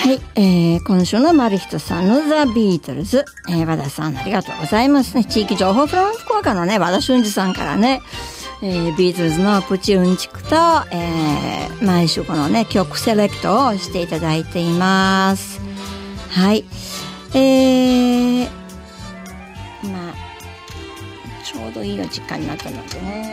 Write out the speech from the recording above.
はい、今週のマルヒトさんのザ・ビートルズ、和田さんありがとうございますね。地域情報フロム福岡のね、和田俊二さんからね、ビートルズのプチうんちくと、毎週このね、曲セレクトをしていただいています。はい。まあ、ちょうどいいお時間になったのでね。